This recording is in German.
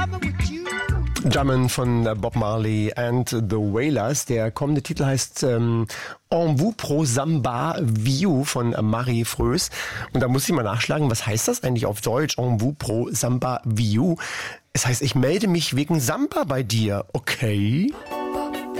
Jammin' von Bob Marley and the Wailers. Der kommende Titel heißt En vous pro Samba Viu von Marie Frös. Und da muss ich mal nachschlagen, was heißt das eigentlich auf Deutsch? En vous pro Samba Viu. Es heißt, ich melde mich wegen Samba bei dir. Okay.